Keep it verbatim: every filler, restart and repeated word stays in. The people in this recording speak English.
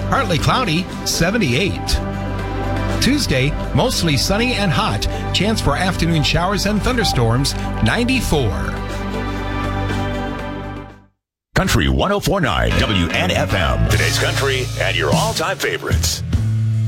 Partly cloudy, seventy-eight. Tuesday, mostly sunny and hot. Chance for afternoon showers and thunderstorms, ninety-four. Country one oh four point nine W N F M. Today's country and your all-time favorites.